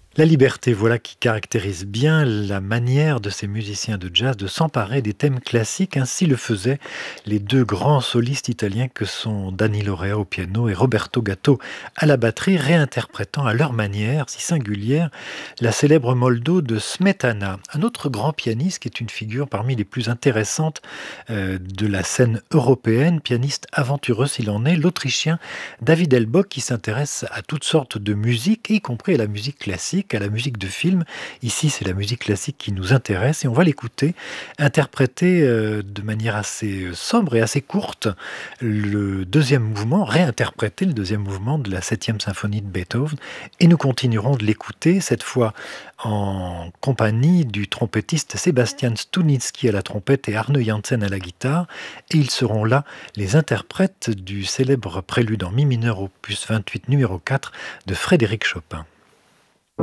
La liberté, voilà qui caractérise bien la manière de ces musiciens de jazz de s'emparer des thèmes classiques. Ainsi le faisaient les deux grands solistes italiens que sont Danilo Rea au piano et Roberto Gatto à la batterie, réinterprétant à leur manière si singulière la célèbre Moldo de Smetana. Un autre grand pianiste qui est une figure parmi les plus intéressantes de la scène européenne, pianiste aventureux s'il en est, l'Autrichien David Elbock qui s'intéresse à toutes sortes de musique, y compris à la musique classique, à la musique de film. Ici, c'est la musique classique qui nous intéresse et on va l'écouter interpréter de manière assez sobre et assez courte le deuxième mouvement, réinterpréter le deuxième mouvement de la septième symphonie de Beethoven. Et nous continuerons de l'écouter, cette fois en compagnie du trompettiste Sébastien Stunitzky à la trompette et Arne Janssen à la guitare. Et ils seront là les interprètes du célèbre prélude en mi mineur opus 28 numéro 4 de Frédéric Chopin.